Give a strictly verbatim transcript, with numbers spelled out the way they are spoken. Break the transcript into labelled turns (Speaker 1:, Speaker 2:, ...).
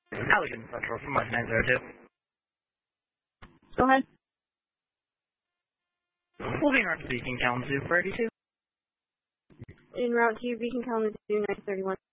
Speaker 1: Allegan Central from West nine zero two.
Speaker 2: Go ahead.
Speaker 1: Moving on to Beacon Kalamazoo for eighty-two.
Speaker 2: En route to Beacon Kalamazoo nine thirty-one.